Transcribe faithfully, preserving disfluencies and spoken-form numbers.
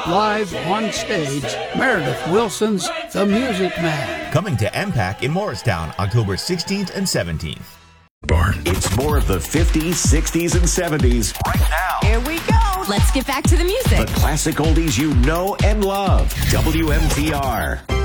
live on stage, Meredith Wilson's The Music Man. Coming to M PAC in Morristown, October sixteenth and seventeenth. Bart. It's more of the fifties, sixties, and seventies right now. Here we go. Let's get back to the music. The classic oldies you know and love. W M T R.